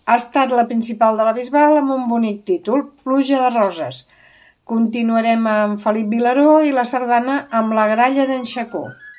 Ha estat la principal de la Bisbal amb un bonic títol, Pluja de roses. Continuarem amb Felip Vilaró i la sardana amb la gralla d'en Xacó.